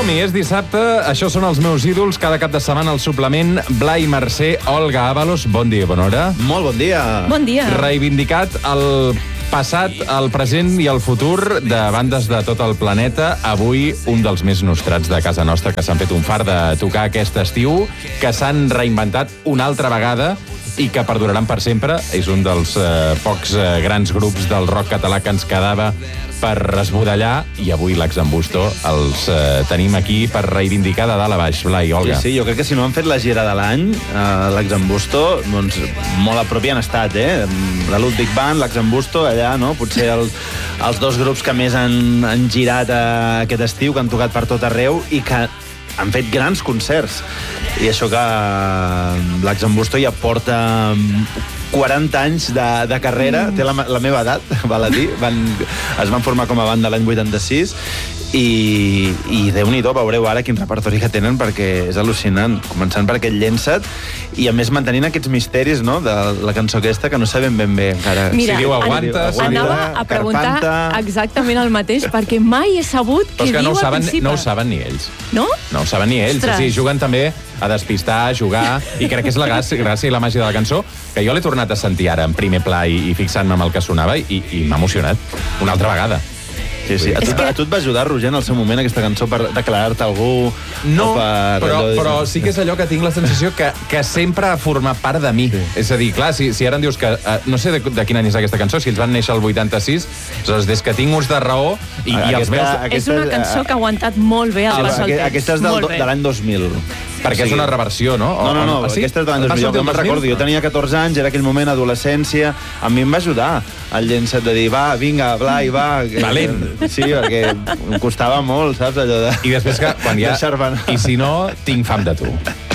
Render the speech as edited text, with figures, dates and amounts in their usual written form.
Som-hi, és dissabte, això són els meus ídols, cada cap de setmana al suplement. Blai Mercè, Olga Ábalos, bon dia, bona hora. Molt bon dia. Bon dia. Reivindicat el passat, el present i el futur de bandes de tot el planeta. Avui, un dels més nostrats de casa nostra, que s'han fet un far de tocar aquest estiu, que s'han reinventat una altra vegada i que perduraran per sempre. És un dels pocs grans grups del rock català que ens quedava per esbudellar, i avui l'Exambusto els tenim aquí per reivindicar de dalt a baix. Blai, Olga. Sí, jo crec que si no han fet la gira de l'any, l'Exambusto, doncs molt a prop hi han estat, La Ludwig Band, l'Exambusto, allà, no? Potser els dos grups que més han girat aquest estiu, que han tocat per tot arreu i que han fet grans concerts. I això que l'Exambusto ja porta 40 anys de carrera, té la meva edat, val a dir. Es van formar com a banda l'any 86 i Déu-n'hi-do, veureu ara quin repertori que tenen, perquè és al·lucinant, començant per aquest Llença't i a més mantenint aquests misteris, no?, de la cançó aquesta, que no sabem ben bé encara. Mira, si diu aguanta, anava a preguntar exactament el mateix, perquè mai he sabut què diu al principi. No ho saben ni ells. No? No ho saben ni ells. Ostres. Sí, juguen també a despistar, a jugar, i crec que és la gràcia i la màgia de la cançó, que jo l'he tornat a sentir ara en primer pla i fixant-me amb el que sonava, i m'ha emocionat una altra vegada. Sí. A tu et va ajudar, Roger, en el seu moment, aquesta cançó, per declarar-te algú? No, però sí que és allò que tinc la sensació que sempre ha format part de mi. Sí. És a dir, clar, si ara em dius que... no sé de quin any és aquesta cançó, si ells van néixer el 86, doncs des que tinc ús de raó i els meus... És una cançó que ha aguantat molt bé el pas del temps. Aquesta és de l'any 2000. Perquè és una reversió, no? No, aquesta és de l'any 2000. Jo me'n recordo, jo tenia 14 anys, era aquell moment, adolescència. A mi em va ajudar el Llença't, de dir, va, vinga, Blai, va. Valent. Sí, perquè em costava molt, saps, allò de... I després que, quan ja... I si no, tinc fam de tu.